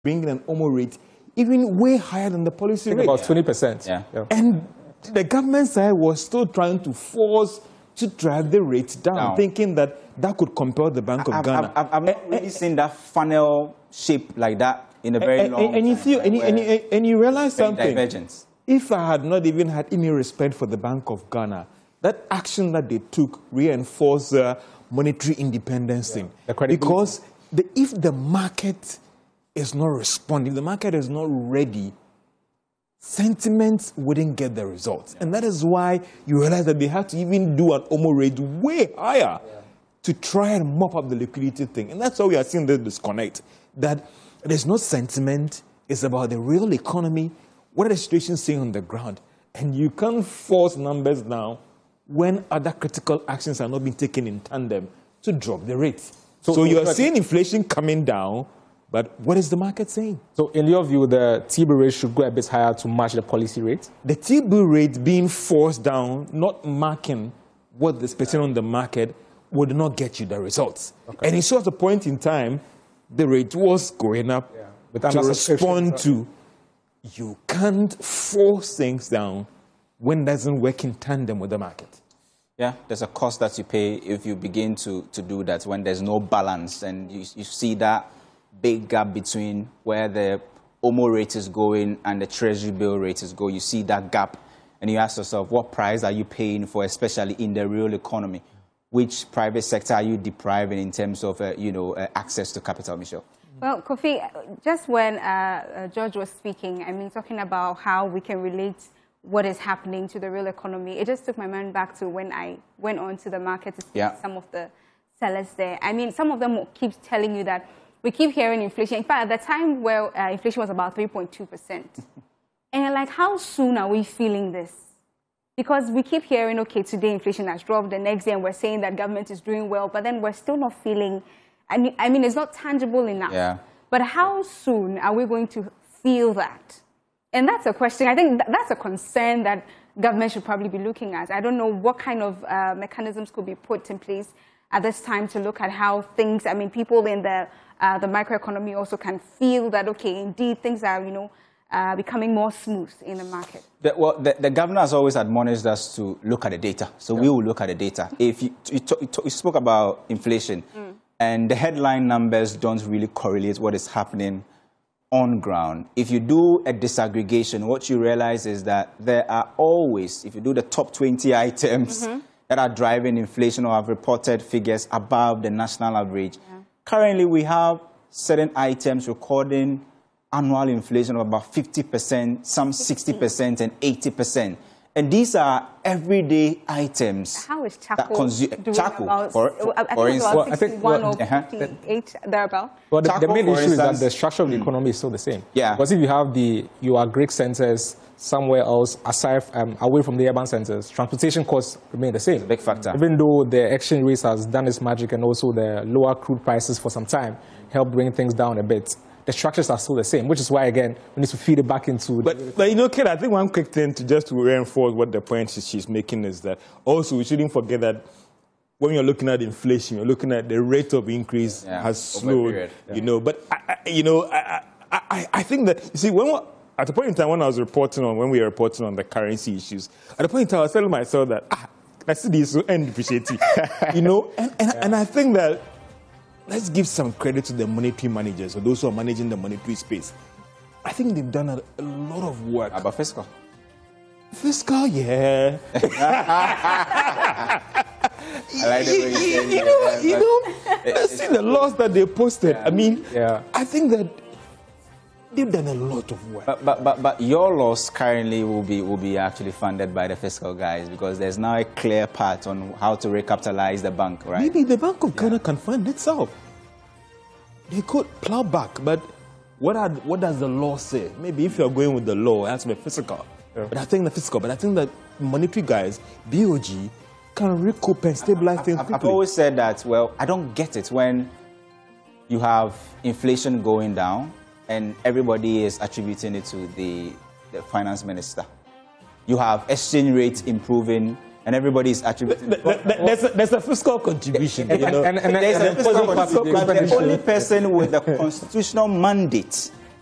bringing an OMO rate even way higher than the policy rate. About 20%. Yeah. And the government side was still trying to force to drive the rates down, thinking that that could compel the Bank of Ghana. I've not really seen that funnel shape like that in a very long and time. And you realize something. Divergence. If I had not even had any respect for the Bank of Ghana, that action that they took reinforced monetary independence thing. Because if the market is not responding, the market is not ready, sentiments wouldn't get the results. And that is why you realize that they had to even do an OMO rate way higher to try and mop up the liquidity thing. And that's why we are seeing the disconnect, that there's no sentiment, it's about the real economy, what are the situations saying on the ground. And you can't force numbers down when other critical actions are not being taken in tandem to drop the rates. So you are seeing inflation coming down, but what is the market saying? So in your view, the T-bill rate should go a bit higher to match the policy rate? The T-bill rate being forced down, not marking what is expected on the market, would not get you the results. And it shows a point in time, the rate was going up to respond to. You can't force things down when it doesn't work in tandem with the market. Yeah, there's a cost that you pay if you begin to do that when there's no balance, and you see that big gap between where the OMO rate is going and the Treasury bill rate is going. You see that gap, and you ask yourself, what price are you paying for, especially in the real economy? Which private sector are you depriving in terms of, access to capital, Michelle? Well, Kofi, just when George was speaking, I mean, talking about how we can relate what is happening to the real economy, it just took my mind back to when I went on to the market to see some of the sellers there. I mean, some of them keep telling you that we keep hearing inflation. In fact, at the time where inflation was about 3.2%. And you're like, how soon are we feeling this? Because we keep hearing, okay, today inflation has dropped, the next day and we're saying that government is doing well, but then we're still not feeling, I mean, it's not tangible enough. Yeah. But how soon are we going to feel that? And that's a question. I think that's a concern that government should probably be looking at. I don't know what kind of mechanisms could be put in place at this time to look at how things, I mean, people in the microeconomy also can feel that, okay, indeed, things are, becoming more smooth in the market. The governor has always admonished us to look at the data. So we will look at the data. If you spoke about inflation, and the headline numbers don't really correlate what is happening on ground. If you do a disaggregation, what you realize is that there are always, if you do the top 20 items that are driving inflation or have reported figures above the national average, currently we have certain items recording annual inflation of about 50%, some 60% and 80%. And these are everyday items. How is charcoal doing charcoal, about, for instance? I think 61 or 58, thereabout. Well, the main issue is that the structure of the economy is still the same. Yeah. Because if you have your Greek centers somewhere else, aside away from the urban centers, transportation costs remain the same. It's a big factor. Even though the exchange rate has done its magic and also the lower crude prices for some time help bring things down a bit, the structures are still the same, which is why, again, we need to feed it back into... But Kate, I think one quick thing to reinforce what the point she's making is that also we shouldn't forget that when you're looking at inflation, you're looking at the rate of increase has slowed, But, I think that, you see, at the point in time when we were reporting on the currency issues, at the point in time I was telling myself that, I see this will end depreciating, and I think that let's give some credit to the monetary managers or those who are managing the monetary space. I think they've done a lot of work. About fiscal? Fiscal, yeah. I like the way you see the loss that they posted. I mean, I think that they've done a lot of work. But your loss currently will be actually funded by the fiscal guys because there's now a clear path on how to recapitalize the bank, right? Maybe the Bank of Ghana can fund itself. They could plow back, but what does the law say? Maybe if you're going with the law, it has to be fiscal. But I think that monetary guys, BOG, can recoup and stabilize things quickly. I've always said that, well, I don't get it when you have inflation going down and everybody is attributing it to the finance minister. You have exchange rates improving, and everybody is attributing. There's a fiscal contribution. And there's a fiscal contribution. But the only person with a constitutional mandate